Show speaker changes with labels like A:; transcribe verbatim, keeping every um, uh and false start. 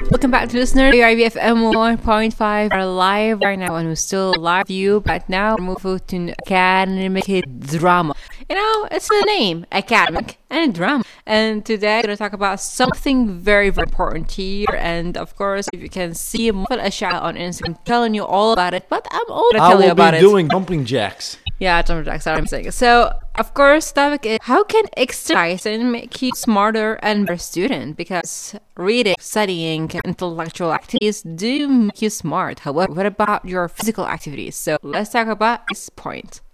A: Welcome back to listener. We are B F M one point five. We're live right now and we're still live view, but now we're moving to academic drama. You know, it's the name, academic and drama. And today I'm going to talk about something very, very important here. And of course, if you can see a shout on Instagram telling you all about it, but I'm all going to tell you about it.
B: I will be doing jumping jacks.
A: Yeah, jumping jacks, that's what I'm saying. So, of course, the topic is how can exercising make you smarter and better student? Because reading, studying, intellectual activities do make you smart. However, what about your physical activities? So let's talk about this point.